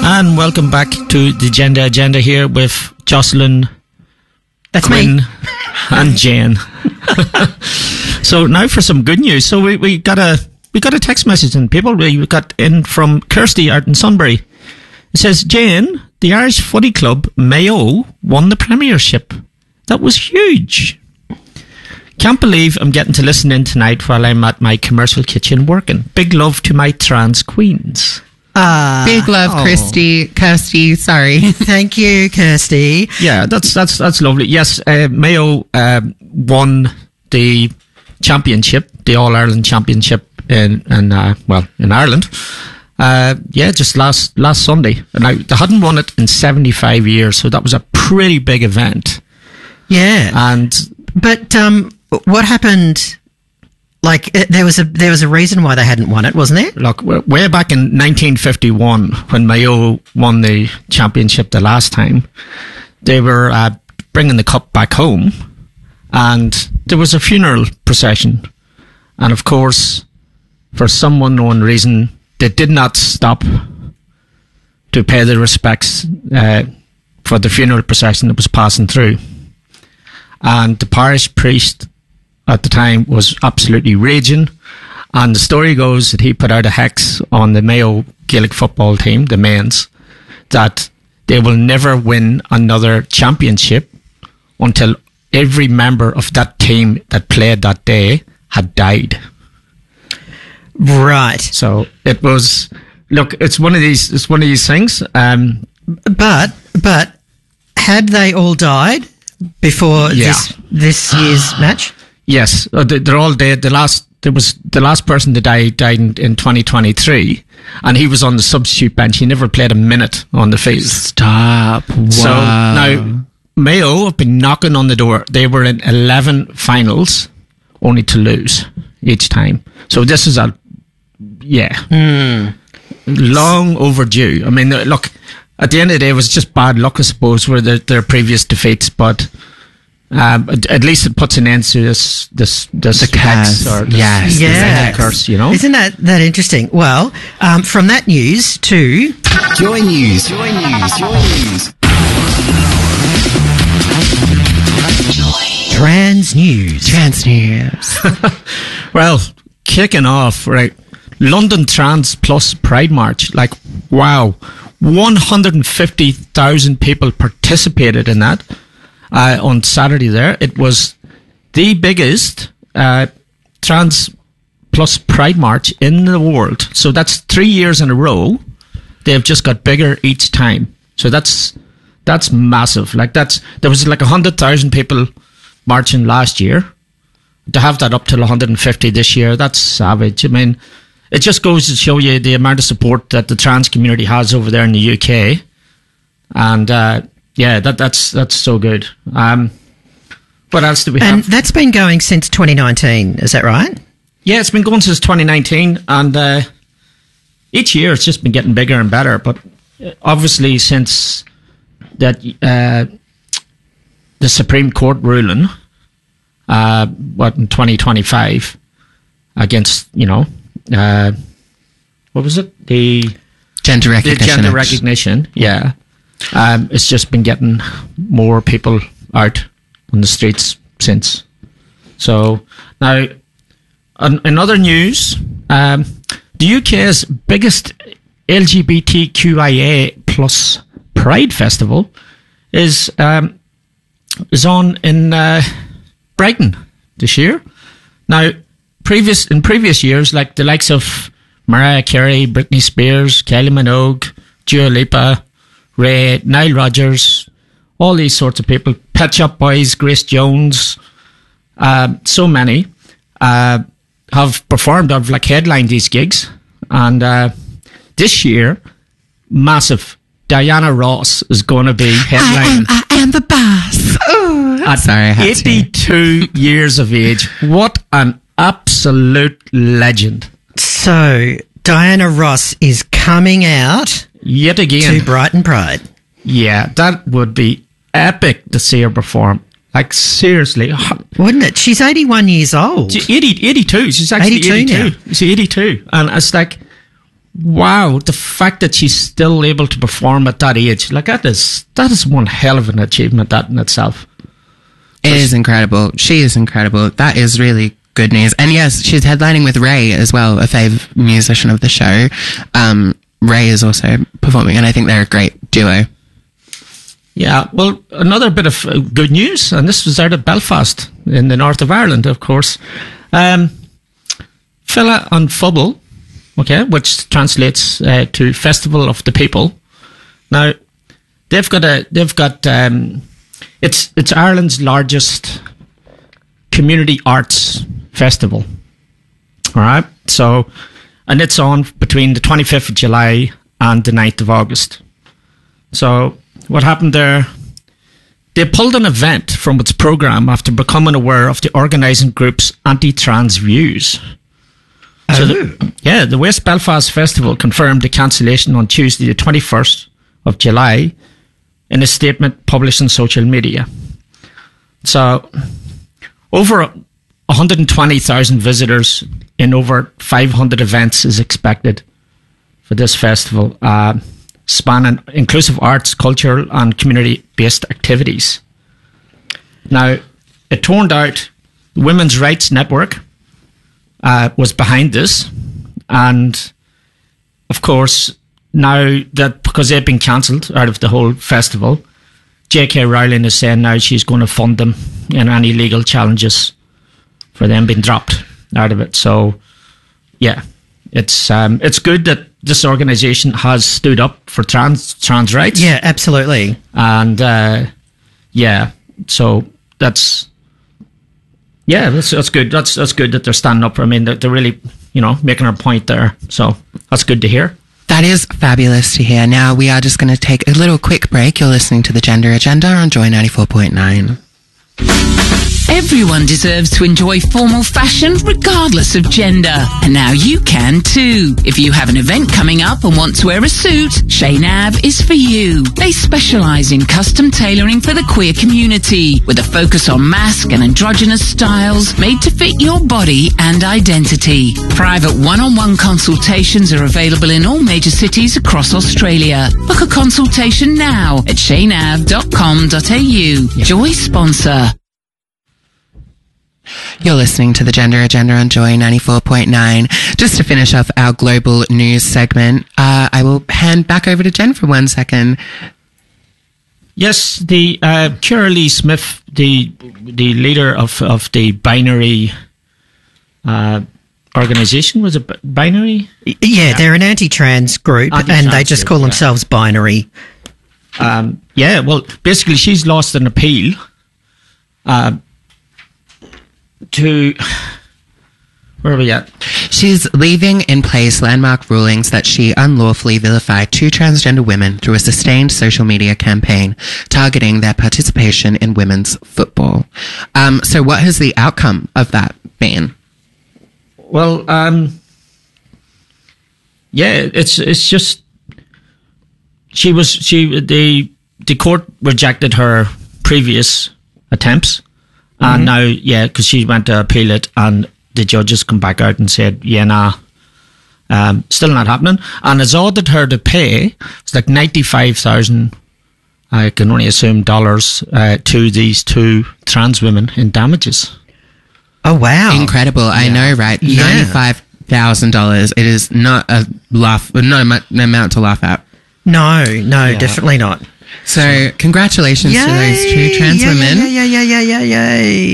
And welcome back to the Gender Agenda here with Jocelyn, that's Quinn, me, and Jane. So now for some good news. So we got a text message in people. We got in from Kirsty out in Sunbury. It says, Jane, the Irish Footy Club Mayo won the Premiership. That was huge. Can't believe I'm getting to listen in tonight while I'm at my commercial kitchen working. Big love to my trans queens. Big love, Kirsty, sorry. Thank you, Kirsty. Yeah, that's lovely. Yes, Mayo won the championship, the All-Ireland Championship in Ireland. Just last Sunday. And they hadn't won it in 75 years, so that was a pretty big event. Yeah. But what happened? Like, there was a reason why they hadn't won it, wasn't there? Look, way back in 1951, when Mayo won the championship the last time, they were bringing the cup back home, and there was a funeral procession. And of course, for some unknown reason, they did not stop to pay their respects for the funeral procession that was passing through. And the parish priest at the time was absolutely raging, and the story goes that he put out a hex on the Mayo Gaelic football team, the men's, that they will never win another championship until every member of that team that played that day had died. Right. So it was, look, it's one of these things. But had they all died before this year's match? Yes, they're all dead. The last person to die in 2023, and he was on the substitute bench. He never played a minute on the field. Stop. Wow. So now Mayo have been knocking on the door. They were in 11 finals, only to lose each time. So this is long overdue. I mean, look, at the end of the day, it was just bad luck, I suppose, with their previous defeats, but at least it puts an end to this hex or this curse, you know. Isn't that interesting? Well, from that news to Joy News. Trans News. Well, kicking off, right? London Trans Plus Pride March. Like, wow, 150,000 people participated in that. On Saturday there. It was the biggest Trans Plus Pride March in the world. So that's 3 years in a row. They've just got bigger each time. So that's massive. Like there was like 100,000 people marching last year. To have that up to 150 this year, that's savage. I mean, it just goes to show you the amount of support that the trans community has over there in the UK. And that's so good. What else do we have? And that's been going since 2019, is that right? Yeah, it's been going since 2019, and each year it's just been getting bigger and better. But obviously, since that the Supreme Court ruling, in 2025 against what was it? The gender recognition. Yeah. It's just been getting more people out on the streets since. So now, in other news, the UK's biggest LGBTQIA plus Pride Festival is on in Brighton this year. Now, in previous years, like the likes of Mariah Carey, Britney Spears, Kylie Minogue, Dua Lipa, Ray, Nile Rodgers, all these sorts of people, Pet Shop Boys, Grace Jones, so many have performed, have like headlined these gigs. And this year, massive, Diana Ross is going to be headlining. I am the boss. At 82 years of age. What an absolute legend. So, Diana Ross is coming out yet again to Brighton Pride. Yeah, that would be epic to see her perform. Like, seriously. Wouldn't it? She's 81 years old. 82. She's actually 82 now. She's 82. And it's like, wow, the fact that she's still able to perform at that age, like that is one hell of an achievement, that in itself. It is incredible. She is incredible. That is really good news. And yes, she's headlining with Ray as well, a fave musician of the show. Ray is also performing, and I think they're a great duo. Yeah, well, another bit of good news, and this was out of Belfast in the north of Ireland, of course. Fella on Fubble, okay, which translates to Festival of the People. Now, it's Ireland's largest community arts festival. All right, so, and it's on between the 25th of July and the 9th of August. So, what happened there? They pulled an event from its programme after becoming aware of the organising group's anti-trans views. So the West Belfast Festival confirmed the cancellation on Tuesday, the 21st of July, in a statement published on social media. So, over 120,000 visitors in over 500 events is expected for this festival, spanning inclusive arts, cultural and community-based activities. Now, it turned out the Women's Rights Network was behind this, and of course, now that because they've been cancelled out of the whole festival, J.K. Rowling is saying now she's going to fund them in any legal challenges for them being dropped out of it. So, yeah, it's good that this organisation has stood up for trans rights. Yeah, absolutely. And yeah, so that's good. That's good that they're standing up. I mean, they're really, making a point there. So that's good to hear. That is fabulous to hear. Now we are just going to take a little quick break. You're listening to the Gender Agenda on Joy 94.9. Everyone deserves to enjoy formal fashion regardless of gender. And now you can too. If you have an event coming up and want to wear a suit, Chez Nav is for you. They specialise in custom tailoring for the queer community, with a focus on masc and androgynous styles made to fit your body and identity. Private one-on-one consultations are available in all major cities across Australia. Book a consultation now at cheynav.com.au. Joy sponsor. You're listening to the Gender Agenda on Joy 94.9. Just to finish off our global news segment, I will hand back over to Jen for 1 second. Yes, the Ciara Lee Smith, the leader of the binary organisation, was it binary? Yeah, they're an anti-trans group, and they just call themselves binary. Yeah, well, basically she's lost an appeal to, where are we at? She's leaving in place landmark rulings that she unlawfully vilified 2 transgender women through a sustained social media campaign targeting their participation in women's football. So what has the outcome of that been? Well, yeah, it's just the court rejected her previous attempts. And now, because she went to appeal it, and the judges come back out and said, still not happening. And has ordered her to pay, it's like $95,000, I can only assume, dollars to these 2 trans women in damages. Oh, wow. Incredible. Yeah. I know, right? Yeah. $95,000. It is not an amount to laugh at. No, definitely not. So, congratulations to those 2 trans women. Yay.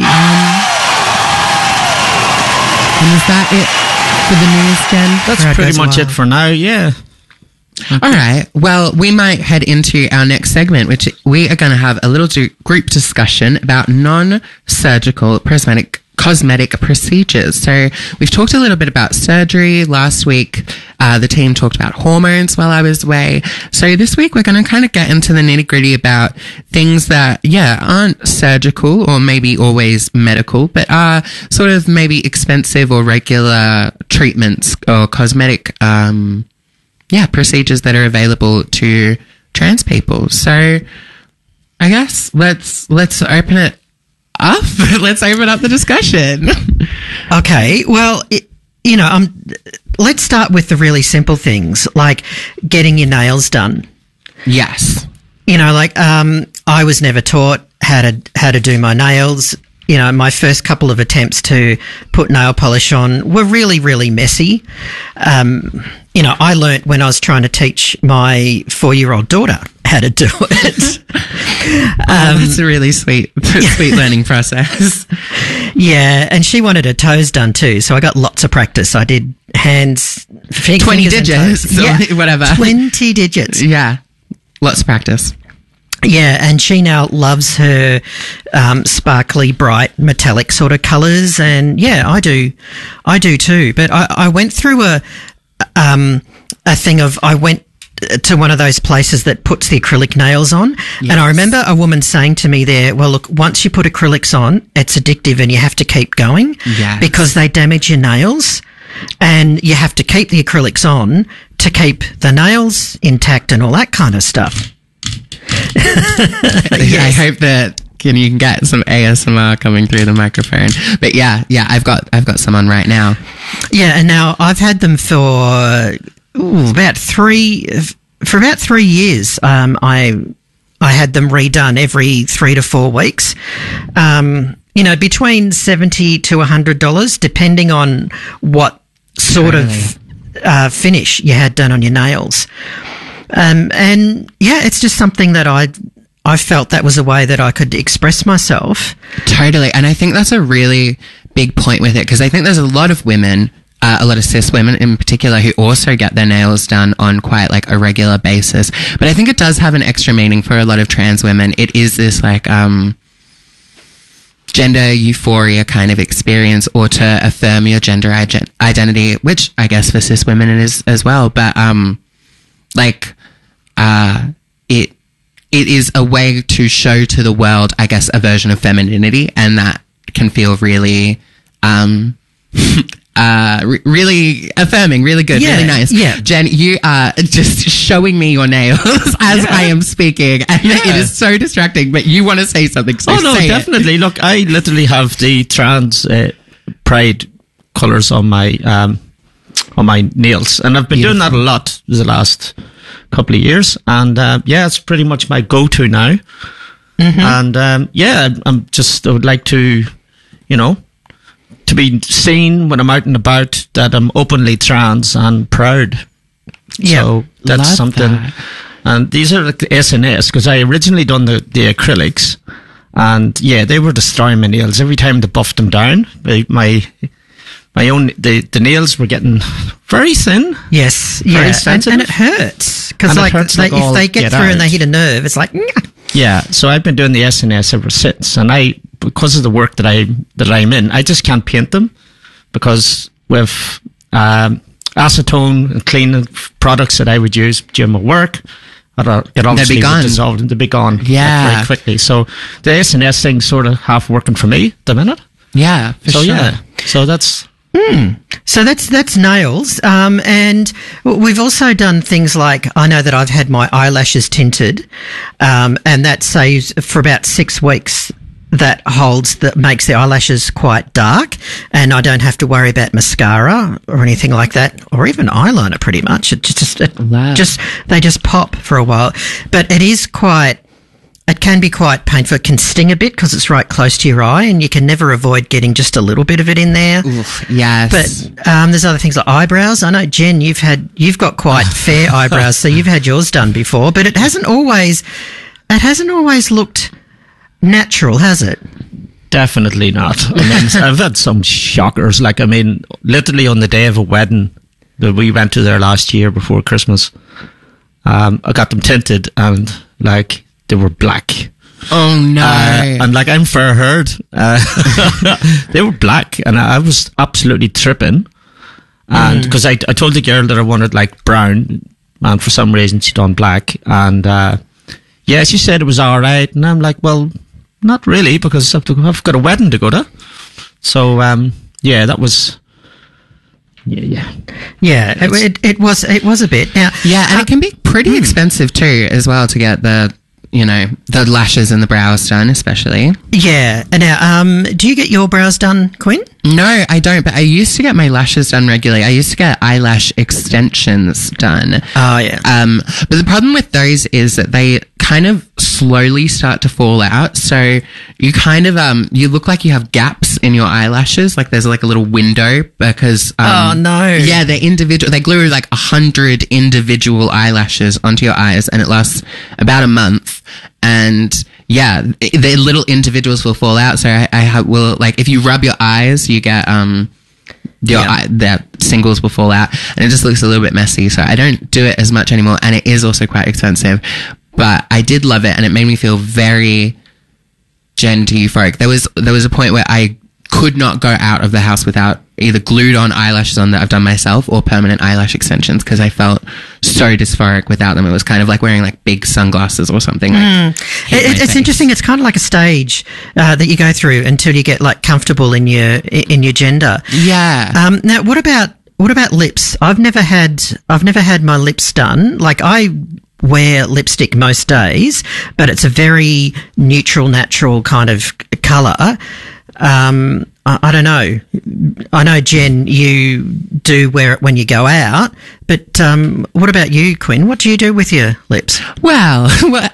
And is that it for the news, Jen? That's pretty much it for now, yeah. Okay. All right. Well, we might head into our next segment, which we are going to have a little group discussion about non-surgical cosmetic procedures. So we've talked a little bit about surgery. Last week, the team talked about hormones while I was away. So this week, we're going to kind of get into the nitty-gritty about things that, aren't surgical or maybe always medical, but are sort of maybe expensive or regular treatments or cosmetic procedures that are available to trans people. So I guess let's open it up. Let's open up the discussion. Okay. Well, let's start with the really simple things, like getting your nails done. Yes. You know, like I was never taught how to do my nails. You know, my first couple of attempts to put nail polish on were really, really messy. You know, I learnt when I was trying to teach my 4-year-old daughter how to do it. That's a really sweet learning process. Yeah, and she wanted her toes done too, so I got lots of practice. I did hands, 20 digits, or whatever. 20 digits. Yeah, lots of practice. Yeah, and she now loves her sparkly, bright, metallic sort of colours, and yeah, I do too. But I went through a thing of I went to one of those places that puts the acrylic nails on, yes. And I remember a woman saying to me there, "Well, look, once you put acrylics on, it's addictive, and you have to keep going because they damage your nails." And you have to keep the acrylics on to keep the nails intact and all that kind of stuff. Yes. I hope that you can get some ASMR coming through the microphone. But yeah, I've got some on right now. Yeah, and now I've had them for about 3 years. I had them redone every 3 to 4 weeks. You know, between $70 to $100, depending on what sort of finish you had done on your nails. And yeah, it's just something that I felt that was a way that I could express myself. Totally. And I think that's a really big point with it, because I think there's a lot of women, a lot of cis women in particular, who also get their nails done on quite like a regular basis. But I think it does have an extra meaning for a lot of trans women. It is this like, gender euphoria kind of experience, or to affirm your gender identity, which I guess for cis women it is as well. But, it is a way to show to the world, I guess, a version of femininity, and that can feel really, really affirming, really good, really nice. Yeah. Jen, you are just showing me your nails as I am speaking, and it is so distracting, but you want to say something, so say definitely. It. Look, I literally have the trans pride colours on my nails, and I've been doing that a lot the last couple of years, and it's pretty much my go-to now. And I would like to, you know, to be seen when I'm out and about that I'm openly trans and proud. Yeah, so that's something. That. And these are like the SNS, because I originally done the acrylics, and they were destroying my nails every time they buffed them down. The nails were getting very thin. Yes, very sensitive. and it hurts because if they get through and they hit a nerve, it's like. Yeah, so I've been doing the SNS ever since, and because of the work that I'm in, I just can't paint them, because with acetone and cleaning products that I would use during my work, it obviously would dissolve and they'd be gone very quickly. So the SNS thing's sort of half working for me at the minute. Yeah, for sure. Yeah, so that's. So that's nails, and we've also done things like, I know that I've had my eyelashes tinted, and that saves for about 6 weeks. That makes the eyelashes quite dark, and I don't have to worry about mascara or anything like that, or even eyeliner. Pretty much, they just pop for a while, but it can be quite painful. It can sting a bit because it's right close to your eye, and you can never avoid getting just a little bit of it in there. Oof, yes. But there's other things like eyebrows. I know, Jen, you've got quite fair eyebrows, so you've had yours done before, but it hasn't always looked natural, has it? Definitely not. I mean, I've had some shockers. Like, I mean, literally on the day of a wedding that we went to there last year before Christmas, I got them tinted, and like, they were black. Oh no! And like, I'm fair-haired. They were black, and I was absolutely tripping. And because I told the girl that I wanted like brown, and for some reason she done black. And she said it was all right, and I'm like, well, not really, because I've got a wedding to go to. So that was. Yeah. It was a bit. Now, and it can be pretty expensive too, as well, to get the the lashes and the brows done, especially. Yeah. And now, do you get your brows done, Quinn? No, I don't, but I used to get my lashes done regularly. I used to get eyelash extensions done. Oh, yeah. But the problem with those is that they kind of slowly start to fall out. So you kind of, you look like you have gaps in your eyelashes. Like there's like a little window because, oh, no. Yeah, they're individual. They glue like 100 individual eyelashes onto your eyes and it lasts about a month. And yeah, the little individuals will fall out. So I will, like, if you rub your eyes, you get, the singles will fall out and it just looks a little bit messy. So I don't do it as much anymore. And it is also quite expensive, but I did love it. And it made me feel very gender euphoric. There was a point where I could not go out of the house without either glued on eyelashes on that I've done myself or permanent eyelash extensions because I felt so dysphoric without them. It was kind of like wearing like big sunglasses or something. It's interesting. It's kind of like a stage that you go through until you get like comfortable in your gender. Yeah. Now, what about lips? I've never had my lips done. Like I wear lipstick most days, but it's a very neutral, natural kind of colour. I don't know. I know, Jen, you do wear it when you go out, but what about you, Quinn? What do you do with your lips? Well,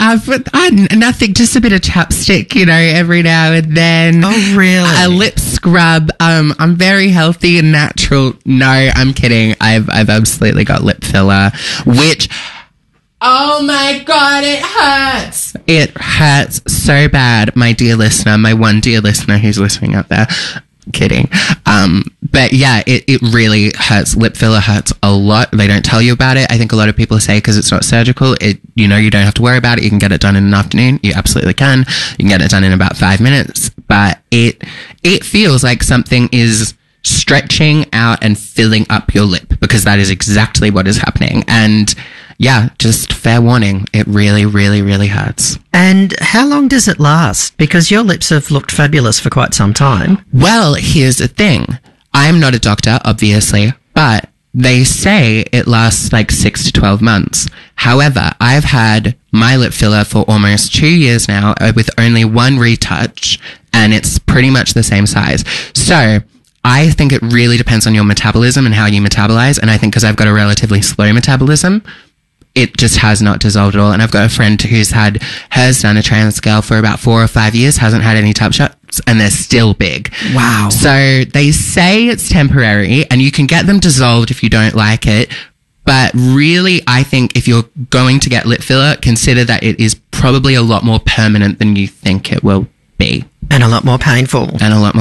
I nothing, just a bit of chapstick, every now and then. Oh, really? A lip scrub. I'm very healthy and natural. No, I'm kidding. I've absolutely got lip filler, which... Oh my God, it hurts. It hurts so bad, my dear listener, my one dear listener who's listening out there. Kidding. But yeah, it really hurts. Lip filler hurts a lot. They don't tell you about it. I think a lot of people say because it's not surgical, you don't have to worry about it. You can get it done in an afternoon. You absolutely can. You can get it done in about 5 minutes. But it feels like something is stretching out and filling up your lip because that is exactly what is happening. And yeah, just fair warning. It really, really, really hurts. And how long does it last? Because your lips have looked fabulous for quite some time. Well, here's the thing. I'm not a doctor, obviously, but they say it lasts like 6 to 12 months. However, I've had my lip filler for almost 2 years now with only one retouch, and it's pretty much the same size. So I think it really depends on your metabolism and how you metabolize. And I think because I've got a relatively slow metabolism, it just has not dissolved at all. And I've got a friend who's had hers done, a trans girl, for about 4 or 5 years, hasn't had any touch-ups, and they're still big. Wow. So they say it's temporary, and you can get them dissolved if you don't like it. But really, I think if you're going to get lip filler, consider that it is probably a lot more permanent than you think it will be. And a lot more painful.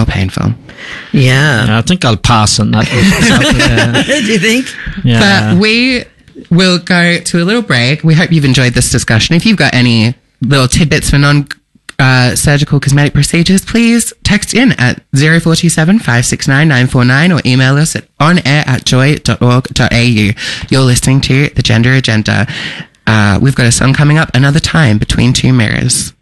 Yeah. I think I'll pass on that. Do you think? Yeah. But we will go to a little break. We hope you've enjoyed this discussion. If you've got any little tidbits for non-surgical cosmetic procedures, please text in at 0427 569 949 or email us at onair@joy.org.au. You're listening to The Gender Agenda. We've got a song coming up, Another Time, Between Two Mirrors.